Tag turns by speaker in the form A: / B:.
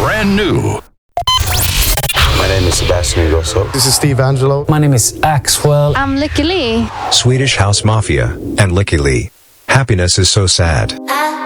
A: brand new.
B: My name is Sebastian Ingrosso.
C: This is Steve Angelo.
D: My name is Axwell.
E: I'm Lykke Li.
F: Swedish House Mafia and Lykke Li. Happiness is so sad.